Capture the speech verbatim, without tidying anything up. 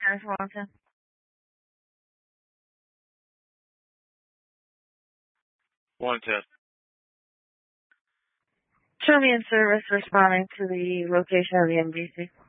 Jennifer Wellington. One test. Show me in service responding to the location of the M D C.